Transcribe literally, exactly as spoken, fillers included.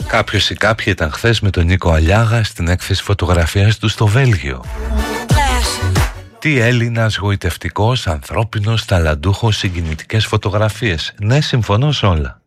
Κάποιος ή κάποια ήταν χθες με τον Νίκο Αλιάγα στην έκθεση φωτογραφίας του στο Βέλγιο. Τι Έλληνας γοητευτικός, ανθρώπινος, ταλαντούχος, συγκινητικές φωτογραφίες. Ναι, συμφωνώ σε όλα.